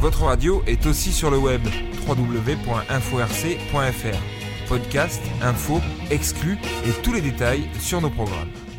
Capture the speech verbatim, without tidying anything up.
Votre radio est aussi sur le web, w w w point info r c point f r. Podcast, infos, exclus et tous les détails sur nos programmes.